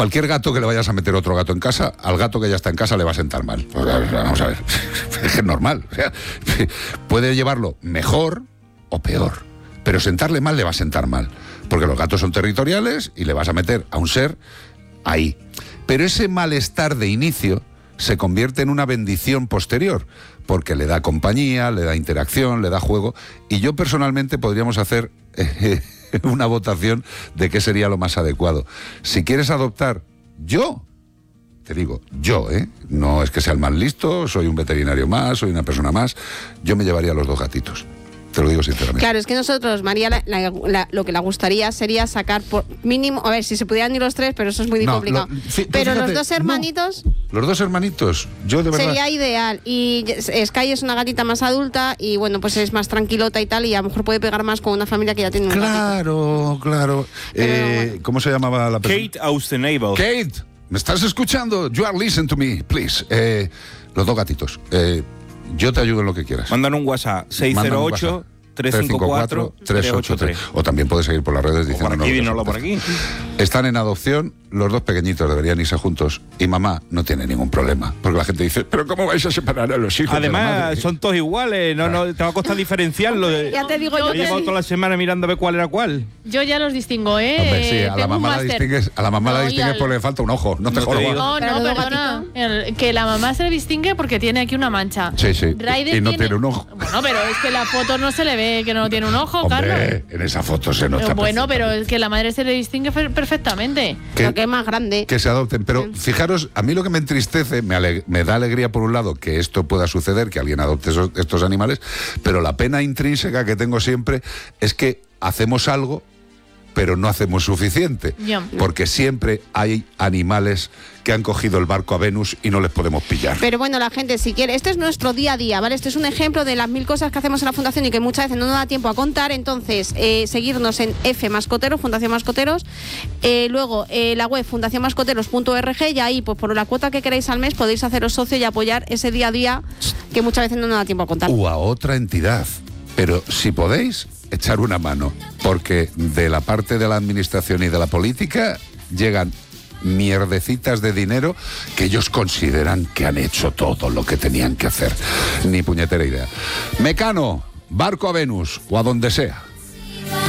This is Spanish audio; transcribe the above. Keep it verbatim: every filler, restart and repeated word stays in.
cualquier gato que le vayas a meter otro gato en casa, al gato que ya está en casa le va a sentar mal. Pues, vamos a ver, es que es normal. O sea, puede llevarlo mejor o peor, pero sentarle mal le va a sentar mal, porque los gatos son territoriales y le vas a meter a un ser ahí. Pero ese malestar de inicio se convierte en una bendición posterior, porque le da compañía, le da interacción, le da juego, y yo personalmente podríamos hacer eh, una votación de qué sería lo más adecuado. Si quieres adoptar, yo, te digo, yo, ¿eh? No es que sea el más listo, soy un veterinario más, soy una persona más, yo me llevaría a los dos gatitos. Te lo digo sinceramente. Claro, es que nosotros, María, la, la, la, lo que le gustaría sería sacar por mínimo, a ver, si se pudieran ir los tres, pero eso es muy no, complicado. Lo, sí, pero fíjate, los dos hermanitos... No, los dos hermanitos, yo de verdad... Sería ideal. Y Sky es una gatita más adulta y, bueno, pues es más tranquilota y tal, y a lo mejor puede pegar más con una familia que ya tiene un Claro, gatito. claro. Eh, bueno. ¿Cómo se llamaba la persona? Kate Austenable. Kate, ¿me estás escuchando? You are listening to me, please. Eh, los dos gatitos. Eh... Yo te ayudo en lo que quieras. Mandan un WhatsApp, seis cero ocho, tres cinco cuatro, tres ocho tres. O también puedes seguir por las redes diciendo... Por aquí, dínoslo por aquí. Están en adopción, los dos pequeñitos deberían irse juntos. Y mamá no tiene ningún problema. Porque la gente dice, ¿pero cómo vais a separar a los hijos? Además, son todos iguales, no, no te va a costar diferenciarlo. Ya te digo yo. He llevado toda la semana mirando a ver cuál era cuál. Yo ya los distingo, ¿eh? Hombre, sí, a la mamá la distingues, a la mamá no, la distingues al... porque le falta un ojo, no te no jodas. No, no, perdona. El, que la mamá se le distingue porque tiene aquí una mancha. Sí, sí. Ryder y no tiene... tiene un ojo. Bueno, pero es que la foto no se le ve que no tiene un ojo, Hombre, Carlos. En esa foto se nota. Bueno, pero es que la madre se le distingue perfectamente. Que, Lo que es más grande. Que se adopten. Pero fijaros, a mí lo que me entristece, me, aleg- me da alegría por un lado que esto pueda suceder, que alguien adopte esos, estos animales, pero la pena intrínseca que tengo siempre es que hacemos algo, pero no hacemos suficiente. Yeah. Porque siempre hay animales que han cogido el barco a Venus y no les podemos pillar. Pero bueno, la gente, si quiere, este es nuestro día a día, ¿vale? Este es un ejemplo de las mil cosas que hacemos en la Fundación y que muchas veces no nos da tiempo a contar. Entonces, eh, seguirnos en F Mascoteros, Fundación Mascoteros, eh, luego eh, la web fundación mascoteros punto org, y ahí, pues por la cuota que queráis al mes, podéis haceros socio y apoyar ese día a día que muchas veces no nos da tiempo a contar. O a otra entidad. Pero si podéis, echar una mano, porque de la parte de la administración y de la política llegan mierdecitas de dinero que ellos consideran que han hecho todo lo que tenían que hacer. Ni puñetera idea. Mecano, barco a Venus o a donde sea.